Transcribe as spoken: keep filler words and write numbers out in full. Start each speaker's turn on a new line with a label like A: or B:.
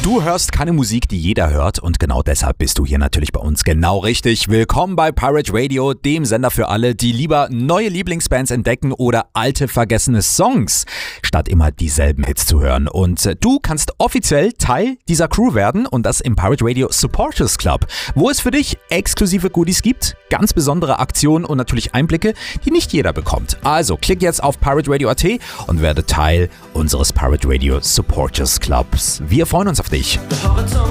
A: Du hörst keine Musik, die jeder hört und genau deshalb bist du hier natürlich bei uns genau richtig. Willkommen bei Pirate Radio, dem Sender für alle, die lieber neue Lieblingsbands entdecken oder alte vergessene Songs, statt immer dieselben Hits zu hören. Und du kannst offiziell Teil dieser Crew werden und das im Pirate Radio Supporters Club, wo es für dich exklusive Goodies gibt, ganz besondere Aktionen und natürlich Einblicke, die nicht jeder bekommt. Also klick jetzt auf pirate radio punkt a t und werde Teil unseres Pirate Radio Supporters Clubs. Wir freuen uns auf dich.